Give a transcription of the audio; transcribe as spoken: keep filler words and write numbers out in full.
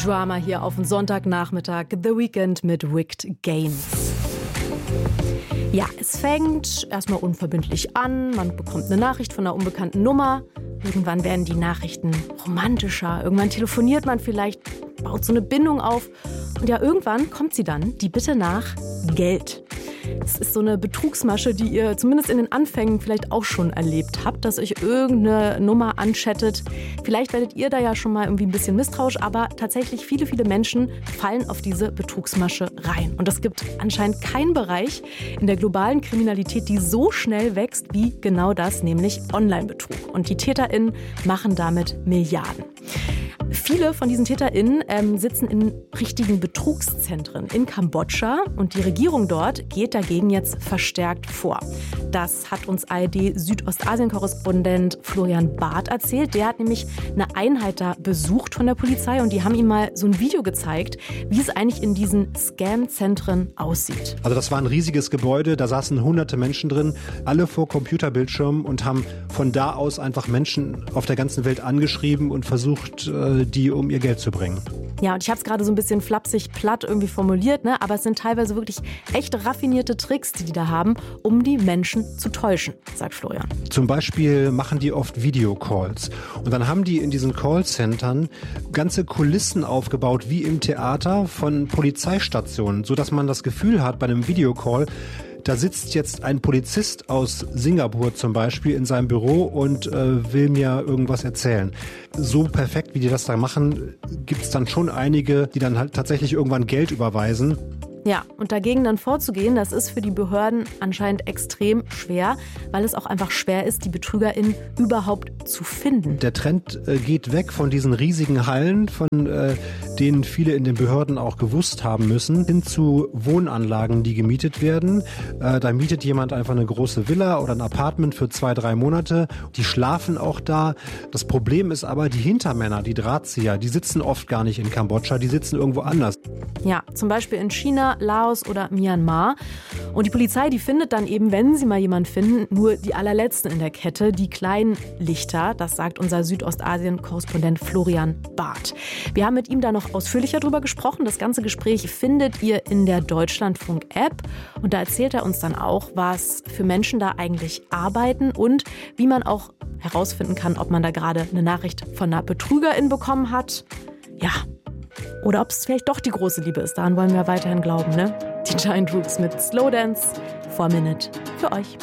Drama hier auf den Sonntagnachmittag. The Weekend mit Wicked Games. Ja, es fängt erstmal unverbindlich an. Man bekommt eine Nachricht von einer unbekannten Nummer. Irgendwann werden die Nachrichten romantischer. Irgendwann telefoniert man vielleicht, baut so eine Bindung auf. Und ja, irgendwann kommt sie dann, die Bitte nach Geld. Es ist so eine Betrugsmasche, die ihr zumindest in den Anfängen vielleicht auch schon erlebt habt, dass euch irgendeine Nummer anchattet. Vielleicht werdet ihr da ja schon mal irgendwie ein bisschen misstrauisch, aber tatsächlich viele, viele Menschen fallen auf diese Betrugsmasche rein. Und es gibt anscheinend keinen Bereich in der globalen Kriminalität, die so schnell wächst wie genau das, nämlich Online-Betrug. Und die TäterInnen machen damit Milliarden. Viele von diesen TäterInnen ähm, sitzen in richtigen Betrugszentren in Kambodscha und die Regierung dort geht dagegen jetzt verstärkt vor. Das hat uns A R D-Südostasien-Korrespondent Florian Barth erzählt. Der hat nämlich eine Einheit da besucht von der Polizei und die haben ihm mal so ein Video gezeigt, wie es eigentlich in diesen Scam-Zentren aussieht. Also das war ein riesiges Gebäude, da saßen hunderte Menschen drin, alle vor Computerbildschirmen und haben von da aus einfach Menschen auf der ganzen Welt angeschrieben und versucht, die um ihr Geld zu bringen. Ja, und ich habe es gerade so ein bisschen flapsig platt irgendwie formuliert, ne? Aber es sind teilweise wirklich echt raffinierte Tricks, die die da haben, um die Menschen zu täuschen, sagt Florian. Zum Beispiel machen die oft Videocalls. Und dann haben die in diesen Callcentern ganze Kulissen aufgebaut, wie im Theater, von Polizeistationen, sodass man das Gefühl hat bei einem Videocall, da sitzt jetzt ein Polizist aus Singapur zum Beispiel in seinem Büro und äh, will mir irgendwas erzählen. So perfekt, wie die das da machen, gibt es dann schon einige, die dann halt tatsächlich irgendwann Geld überweisen. Ja, und dagegen dann vorzugehen, das ist für die Behörden anscheinend extrem schwer, weil es auch einfach schwer ist, die BetrügerInnen überhaupt zu finden. Der Trend äh, geht weg von diesen riesigen Hallen, von äh, denen viele in den Behörden auch gewusst haben müssen, hin zu Wohnanlagen, die gemietet werden. Äh, da mietet jemand einfach eine große Villa oder ein Apartment für zwei, drei Monate. Die schlafen auch da. Das Problem ist aber, die Hintermänner, die Drahtzieher, die sitzen oft gar nicht in Kambodscha, die sitzen irgendwo anders. Ja, zum Beispiel in China, Laos oder Myanmar. Und die Polizei, die findet dann eben, wenn sie mal jemanden finden, nur die allerletzten in der Kette, die kleinen Lichter. Das sagt unser Südostasien-Korrespondent Florian Barth. Wir haben mit ihm da noch ausführlicher drüber gesprochen. Das ganze Gespräch findet ihr in der Deutschlandfunk-App. Und da erzählt er uns dann auch, was für Menschen da eigentlich arbeiten und wie man auch herausfinden kann, ob man da gerade eine Nachricht von einer Betrügerin bekommen hat. Ja, oder ob es vielleicht doch die große Liebe ist. Daran wollen wir weiterhin glauben, ne? Die Giant Rooks mit Slow Dance, four Minute für euch.